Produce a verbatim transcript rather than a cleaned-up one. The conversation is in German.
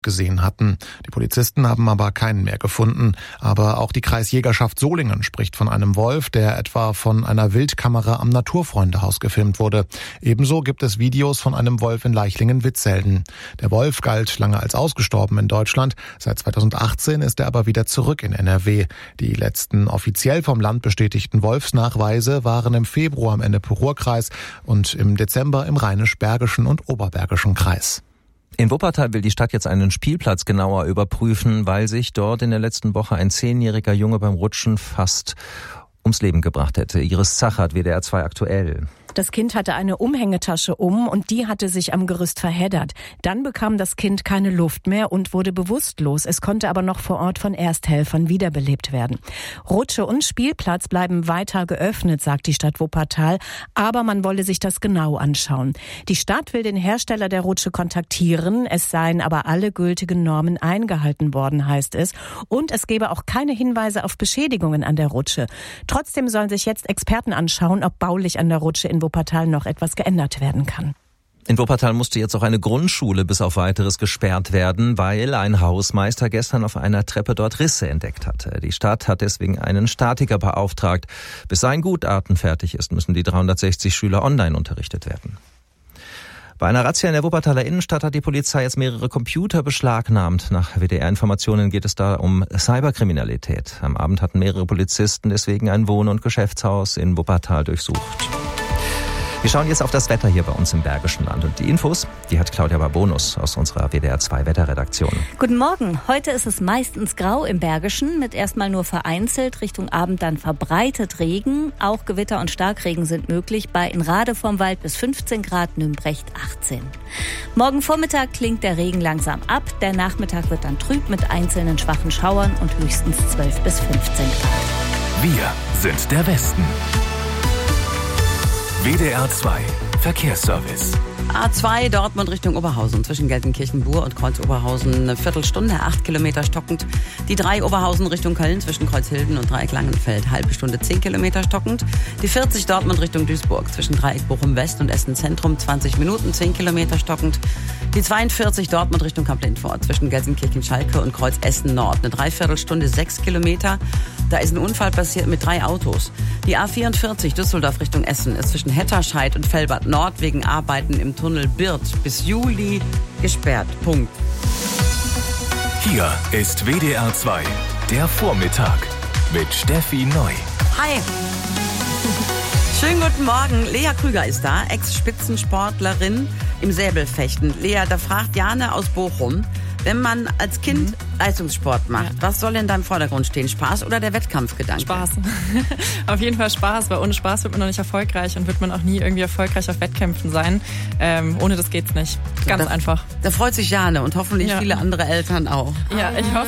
gesehen hatten. Die Polizisten haben aber keinen mehr gefunden. Aber auch die Kreisjägerschaft Solingen spricht von einem Wolf, der etwa von einer Wildkamera am Naturfreundehaus gefilmt wurde. Ebenso gibt es Videos von einem Wolf in Leichlingen-Witzelden. Der Wolf galt lange als ausgestorben in Deutschland. Seit zweitausendachtzehn ist er aber wieder zurück in N R W. Die letzten offiziell vom Land bestätigten Wolfsnachweise waren im Februar im Ennepe-Ruhr-Kreis und im Dezember im Rheinisch-Bergischen und Oberbergischen Kreis. In Wuppertal will die Stadt jetzt einen Spielplatz genauer überprüfen, weil sich dort in der letzten Woche ein zehnjähriger Junge beim Rutschen fast ums Leben gebracht hätte. Iris Zachert, W D R zwei aktuell. Das Kind hatte eine Umhängetasche um und die hatte sich am Gerüst verheddert. Dann bekam das Kind keine Luft mehr und wurde bewusstlos. Es konnte aber noch vor Ort von Ersthelfern wiederbelebt werden. Rutsche und Spielplatz bleiben weiter geöffnet, sagt die Stadt Wuppertal, aber man wolle sich das genau anschauen. Die Stadt will den Hersteller der Rutsche kontaktieren, es seien aber alle gültigen Normen eingehalten worden, heißt es. Und es gebe auch keine Hinweise auf Beschädigungen an der Rutsche. Trotzdem sollen sich jetzt Experten anschauen, ob baulich an der Rutsche in Wuppertal noch etwas geändert werden kann. In Wuppertal musste jetzt auch eine Grundschule bis auf Weiteres gesperrt werden, weil ein Hausmeister gestern auf einer Treppe dort Risse entdeckt hatte. Die Stadt hat deswegen einen Statiker beauftragt. Bis sein Gutachten fertig ist, müssen die dreihundertsechzig Schüler online unterrichtet werden. Bei einer Razzia in der Wuppertaler Innenstadt hat die Polizei jetzt mehrere Computer beschlagnahmt. Nach W D R-Informationen geht es da um Cyberkriminalität. Am Abend hatten mehrere Polizisten deswegen ein Wohn- und Geschäftshaus in Wuppertal durchsucht. Wir schauen jetzt auf das Wetter hier bei uns im Bergischen Land. Und die Infos, die hat Claudia Barbonus aus unserer W D R zwei Wetterredaktion. Guten Morgen. Heute ist es meistens grau im Bergischen, mit erstmal nur vereinzelt, Richtung Abend dann verbreitet Regen. Auch Gewitter und Starkregen sind möglich, bei in Rade vom Wald bis fünfzehn Grad, Nümbrecht achtzehn. Morgen Vormittag klingt der Regen langsam ab. Der Nachmittag wird dann trüb mit einzelnen schwachen Schauern und höchstens zwölf bis fünfzehn Grad. Wir sind der Westen. W D R zwei Verkehrsservice. A zwei Dortmund Richtung Oberhausen zwischen Gelsenkirchen-Bur und Kreuz-Oberhausen eine Viertelstunde, acht Kilometer stockend. Die drei Oberhausen Richtung Köln zwischen Kreuzhilden und Dreieck Langenfeld, halbe Stunde, zehn Kilometer stockend. Die vierzig Dortmund Richtung Duisburg zwischen Dreieck Bochum-West und Essen Zentrum, zwanzig Minuten, zehn Kilometer stockend. Die zweiundvierzig Dortmund Richtung Kamp-Lindfort zwischen Gelsenkirchen-Schalke und Kreuz Essen Nord, eine Dreiviertelstunde, sechs Kilometer. Da ist ein Unfall passiert mit drei Autos. Die A vierundvierzig Düsseldorf Richtung Essen ist zwischen Hetterscheid und Velbert Nord wegen Arbeiten im Tunnel Birth bis Juli gesperrt. Punkt. Hier ist W D R zwei, der Vormittag mit Steffi Neu. Hi. Schönen guten Morgen. Lea Krüger ist da, Ex-Spitzensportlerin im Säbelfechten. Lea, da fragt Jane aus Bochum, wenn man als Kind mhm. Leistungssport macht, ja. was soll in deinem Vordergrund stehen? Spaß oder der Wettkampfgedanke? Spaß. Auf jeden Fall Spaß, weil ohne Spaß wird man noch nicht erfolgreich und wird man auch nie irgendwie erfolgreich auf Wettkämpfen sein. Ähm, ohne das geht's nicht. Ganz da, einfach. Da freut sich Jane und hoffentlich ja. viele andere Eltern auch. Ja, ich hoffe